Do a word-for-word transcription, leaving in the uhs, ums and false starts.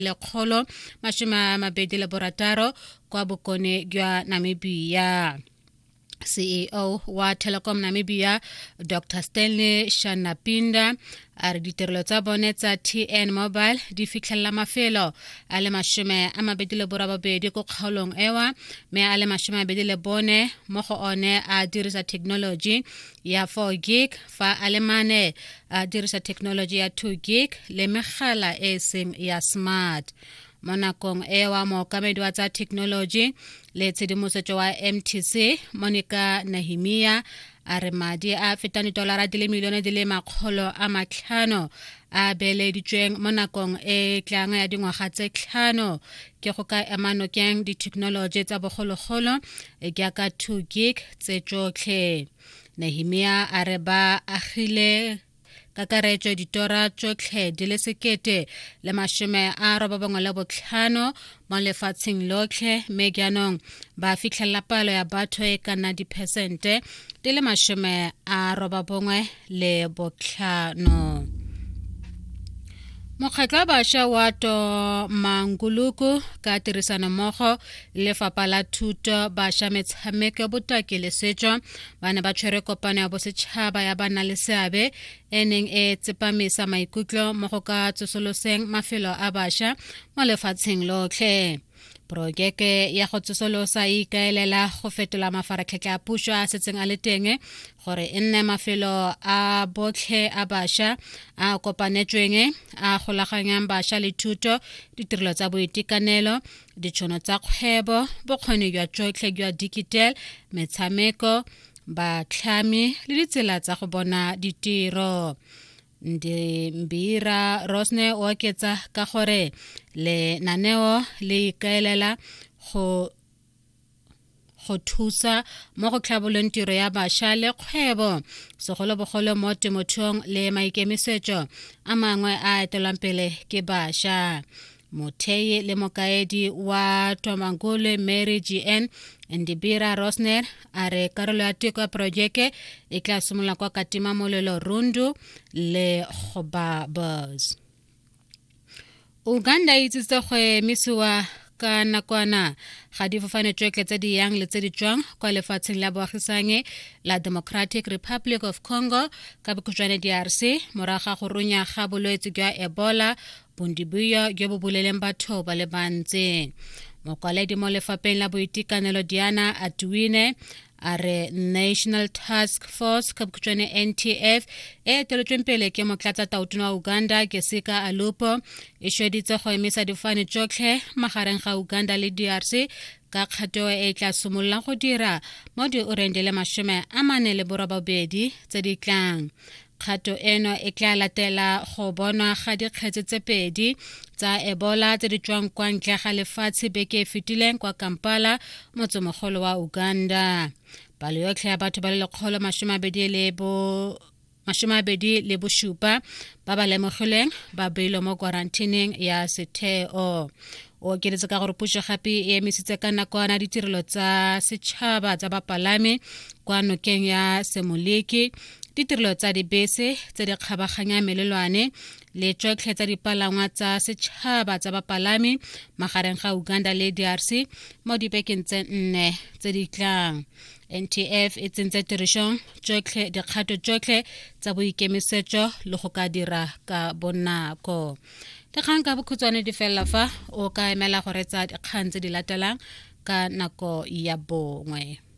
lekgolo mashima mabedi le borataro kwa bokone jwa Namibia. C E O wa Telecom Namibia Doctor Stanley Shanapinda a re ditirelo tsa bone tsa T N Mobile di fitlhela mafelo a le mashome a mabedi le borabedi ko kgaolong ewa me a le mashome a mabedi le bone mo go one a dirisa technology ya four gig fa a le mane a dirisa technology ya two gig le megala e seng ya smart. Mo nakong ewa mookamedi wa tsa technology le tshedimosetso wa M T C Monica Nahimia a re madi a fetang dolara di le milione di le makgolo a matlhano a beeleditsweng mo nakong e tlang ya dingwaga tse tlhano ke go ka emano keng di technology tsa bogologolo e ke ka two gig tse tsotlhe. Nahimia a re ba agile kakaretso ditora tsotlhe di le sekete le mashome a robongwe le botlhano mo lefatsheng lotlhe me jaanong ba fitlhela palo ya batho e kana di percente di le mashome a robongwe le botlhano. Mokgatlo wa bašwa wa to Manguluku ka tirisano mmogo le Lefapha la Thuto bašwa metshameko botaki le setso ba ne ba tshwere kopano ya bosetšhaba ya bana le seabe e neng e tsepamisa maikutlo mo go ka tsosoloseng mafelo a bašwa mo lefatsheng lotlhe. Projeke ya go tsosolosa e ikaelela go fetola mafaratlhatlha a puso a setseng a le teng gore e nne mafelo a botlhe a bašwa a kopanetsweng a golaganyang bašwa le thuto, ditirelo tsa boitekanelo, ditšhono tsa kgwebo, bokgoni jwa tsotlhe jwa digital, metshameko, batlhami le ditsela tsa go bona ditiro. Mbira Rosne o oketsa ka gore le naneo le ikaelela go go thusa mo go tlhaboleng tiro ya bašwa le kgwebo segolobogolo mo temothuong le maikemisetso a mangwe a etelwang pele ke bašwa. Mothei le mokaedi wa Tomangule Mary G N Ndibira Rosner a re karolo ya teko ya projeke e tla simolola kwa Katima Molelo Rundu le Khobabos. Uganda e tsitse go emisiwa ka nakwana ga difofane tsotlhe tse di yang le tse di tswang kwa lefatsheng la boagisane la Democratic Republic of Congo ka bokhutswane D R C moraga go runya ga bolwetse jwa Ebola bondibuyo jo bo boleleng batho ba le bantsi. Mokwaledi mo lefapeng la boitekanelo Diana Atuine a re National Task Force ka bokhutswane N T F e teletsweng pele ke motlatsa tautona wa Uganda Jessica Alupo e sheditse go emisa difofane tsotlhe magareng ga Uganda le D R C ka kgato e tla simolola go dira mo diureng di le mashome a mane le borobedi tse di tlang. Kgato eno e tla latela go bonwa ga dikgetse tse pedi tsa Ebola tse di tswang kwa ntle ga lefatshe beke e fetileng kwa Kampala motsemogolo wa Uganda. Palo yotlhe ya batho ba le lekgolo mashome a mabedi le bo mashome a mabedi le bosupa ba ba lemogileng ba beilwe mo kwarantineng ya setheo. O keretse ka gore puso gape e emisitse ka nakwana ditirelo tsa setšhaba tsa bapalami kwa nokeng ya Semoliki, ditirelo tsa dibese tse di kgabaganya melelwane le tsotlhe tsa dipalangwa tsa setšhaba tsa bapalami magareng ga Uganda le D R C mo dibekeng tse nne tse di tlang. N T F e tsentse tirisong tsotlhe dikgato tsotlhe tsa boikemisetso le go ka dira ka bonako. Dikgang ka bokhutswane di fela fa o ka emela go retsa dikgang tse di latelang ka nako ya bongwe.